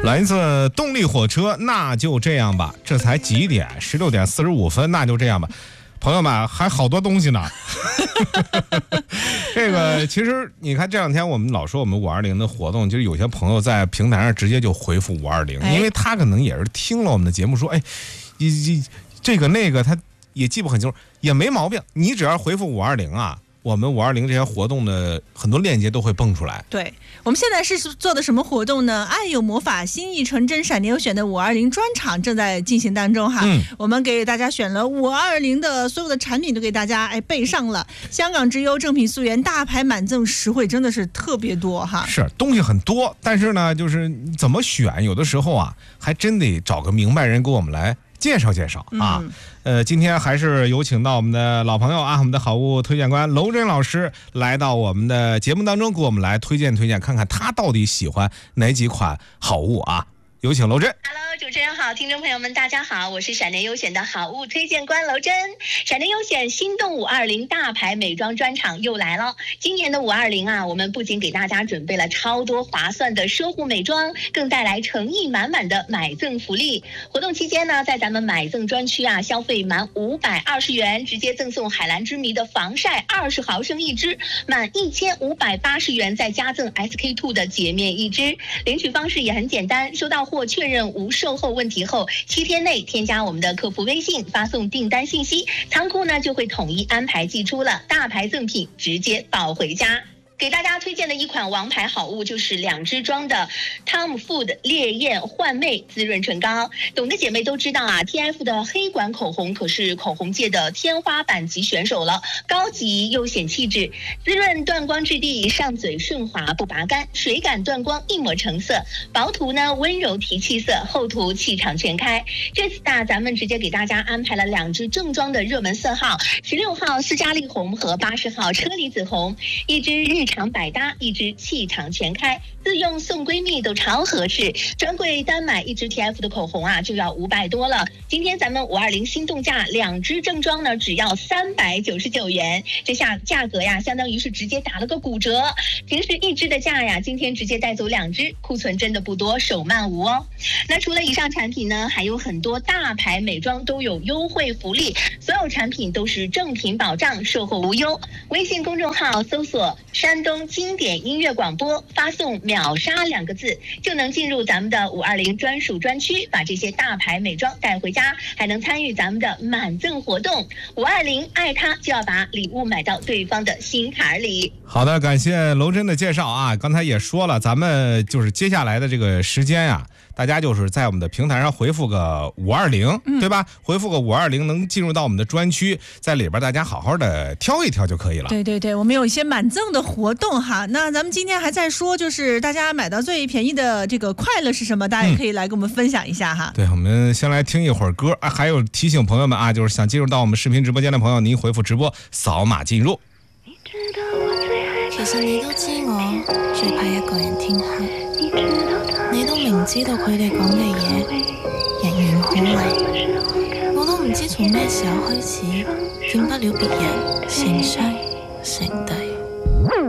来自动力火车，那就这样吧。这才几点？16点45分，那就这样吧。朋友们，还好多东西呢。这个其实你看，这两天我们老说我们520的活动，就是有些朋友在平台上直接就回复520，因为他可能也是听了我们的节目说，哎，这个那个他也记不很清楚，也没毛病。你只要回复520啊，我们520这些活动的很多链接都会蹦出来。 对，我们现在是做的什么活动呢？爱有魔法，心意纯真，闪电优选的520专场正在进行当中哈。我们给大家选了520的所有的产品都给大家备上了。香港之优正品溯源，大牌满赠实惠，真的是特别多哈。 是东西很多，但是呢，就是怎么选，有的时候啊，还真得找个明白人给我们来介绍介绍啊。今天还是有请到我们的老朋友啊，我们的好物推荐官娄真老师来到我们的节目当中，给我们来推荐，看看他到底喜欢哪几款好物啊。有请娄真。 Hello， 主持人好，听众朋友们大家好，我是闪电优选的好物推荐官娄真。闪电优选心动520大牌美妆专场又来了。今年的520啊，我们不仅给大家准备了超多划算的奢护美妆，更带来诚意满满的买赠福利。活动期间呢，在咱们买赠专区啊，消费满520元，直接赠送海蓝之谜的防晒20毫升1支，满1580元再加赠 SK2 的洁面1支。领取方式也很简单，收到货确认无售后问题后，7天内添加我们的客服微信，发送订单信息，仓库呢就会统一安排寄出了，大牌赠品直接抱回家。给大家推荐的一款王牌好物就是2支装的 Tom Ford 烈焰焕魅滋润唇膏。懂的姐妹都知道啊 ，TF 的黑管口红可是口红界的天花板级选手了，高级又显气质，滋润断光质地，上嘴顺滑不拔干，水感断光一抹成色，薄涂呢温柔提气色，厚涂气场全开。这次啊，咱们直接给大家安排了2支正装的热门色号，16号斯嘉丽红和80号车厘子红，一支日常百搭，一支气场全开，自用送闺蜜都超合适。专柜单买1支 TF 的口红啊，就要500多了。今天咱们520心动价2支正装呢，只要399元，这下价格呀，相当于是直接打了个骨折。平时1支的价呀，今天直接带走2支，库存真的不多，手慢无哦。那除了以上产品呢，还有很多大牌美妆都有优惠福利，所有产品都是正品保障，售后无忧。微信公众号搜索山东经典音乐广播，发送秒杀2个字，就能进入咱们的520专属专区，把这些大牌美妆带回家，还能参与咱们的满赠活动。520爱它，就要把礼物买到对方的心坎里。 好的，感谢娄真的介绍啊。刚才也说了，咱们就是接下来的这个时间呀，大家就是在我们的平台上回复个520，对吧？回复个520能进入到我们的专区，在里边大家好好的挑一挑就可以了。 对对对，我们有一些满赠的活动哈。那咱们今天还在说，就是大家买到最便宜的这个快乐是什么？大家也可以来跟我们分享一下哈。 对，我们先来听一会儿歌啊。还有提醒朋友们啊，就是想进入到我们视频直播间的朋友，您回复直播，扫码进入。 其實你都知我最怕一個人天黑，你都明知道佢哋講嘅嘢人緣好壞，我都唔知從咩時候開始見不了別人成雙成對。